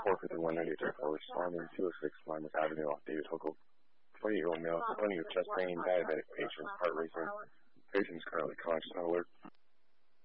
451 responding 206 Monmouth Avenue off David Huckle. 28-year-old male complaining of chest pain, diabetic patient, heart racing. Patient is currently conscious on alert.